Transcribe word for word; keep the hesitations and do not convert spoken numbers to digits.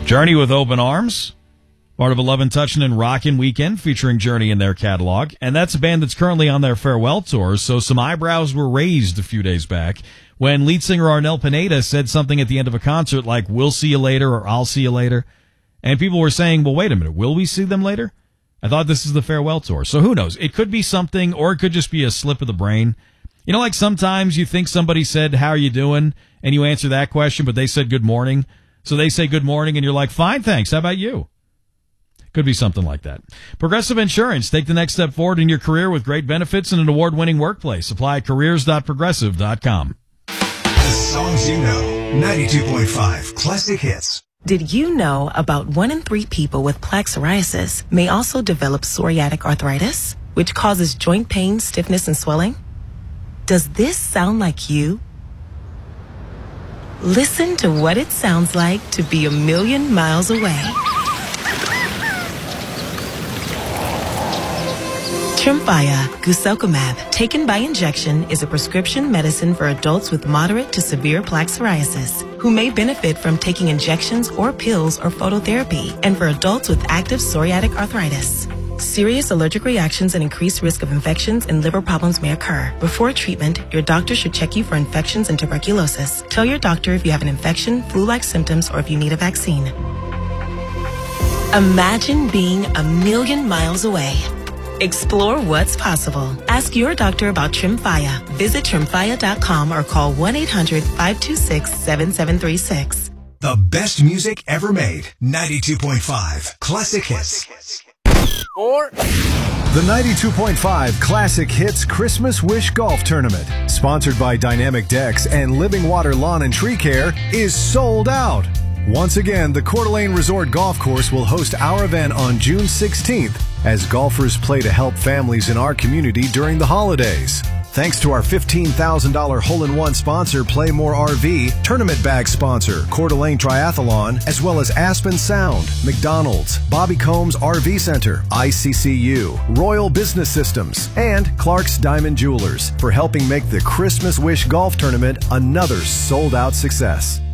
Journey with Open Arms, part of a Lovin' Touchin' and Rockin' Weekend featuring Journey in their catalog. And that's a band that's currently on their farewell tour, so some eyebrows were raised a few days back when lead singer Arnel Pineda said something at the end of a concert like, "We'll see you later," or "I'll see you later." And people were saying, well, wait a minute, will we see them later? I thought this is the farewell tour. So who knows? It could be something, or it could just be a slip of the brain. You know, like sometimes you think somebody said, "How are you doing?" and you answer that question, but they said good morning. So they say good morning, and you're like, "Fine, thanks. How about you?" Could be something like that. Progressive Insurance. Take the next step forward in your career with great benefits and an award-winning workplace. Apply at careers dot progressive dot com. The songs you know. ninety-two point five Classic Hits. Did you know about one in three people with plaque psoriasis may also develop psoriatic arthritis, which causes joint pain, stiffness, and swelling? Does this sound like you? Listen to what it sounds like to be a million miles away. Tremfya guselkumab, taken by injection, is a prescription medicine for adults with moderate to severe plaque psoriasis who may benefit from taking injections or pills or phototherapy, and for adults with active psoriatic arthritis. Serious allergic reactions and increased risk of infections and liver problems may occur. Before treatment, your doctor should check you for infections and tuberculosis. Tell your doctor if you have an infection, flu-like symptoms, or if you need a vaccine. Imagine being a million miles away. Explore what's possible. Ask your doctor about Tremfya. Visit tremfya dot com or call one eight hundred five two six seven seven three six. The best music ever made. ninety-two point five Classic Hits. Or the ninety-two point five Classic Hits Christmas Wish Golf Tournament, sponsored by Dynamic Decks and Living Water Lawn and Tree Care, is sold out. Once again, the Coeur d'Alene Resort Golf Course will host our event on June sixteenth as golfers play to help families in our community during the holidays. Thanks to our fifteen thousand dollars hole-in-one sponsor, Play More R V, tournament bag sponsor, Coeur d'Alene Triathlon, as well as Aspen Sound, McDonald's, Bobby Combs R V Center, I C C U, Royal Business Systems, and Clark's Diamond Jewelers for helping make the Christmas Wish Golf Tournament another sold-out success.